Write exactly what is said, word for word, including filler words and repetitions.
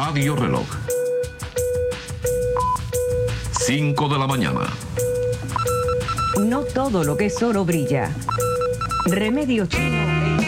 Radio Reloj. cinco de la mañana. No todo lo que es oro brilla. Remedio Chino